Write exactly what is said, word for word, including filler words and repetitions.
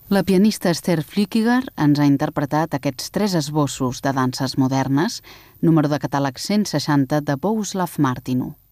La pianista Esther Flickiger ens ha interpretat aquests tres esbossos de danses modernes, número de catàleg cent seixanta de Bohuslav Martinu.